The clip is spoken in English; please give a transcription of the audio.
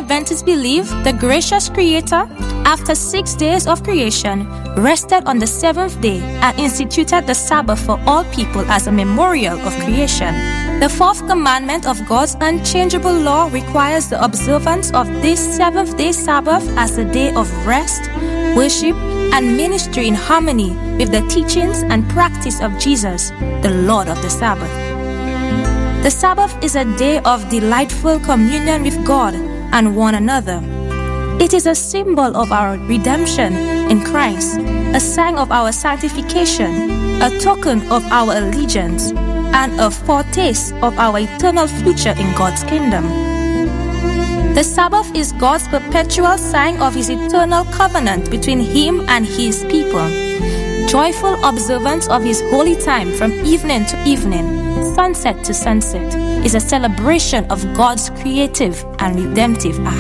Adventists believe the gracious Creator, after 6 days of creation, rested on the seventh day and instituted the Sabbath for all people as a memorial of creation. The fourth commandment of God's unchangeable law requires the observance of this seventh-day Sabbath as a day of rest, worship, and ministry in harmony with the teachings and practice of Jesus, the Lord of the Sabbath. The Sabbath is a day of delightful communion with God and one another. It is a symbol of our redemption in Christ, a sign of our sanctification, a token of our allegiance, and a foretaste of our eternal future in God's kingdom. The Sabbath is God's perpetual sign of His eternal covenant between Him and His people. Joyful observance of His holy time from evening to evening, sunset to sunset, is a celebration of God's creative and redemptive act.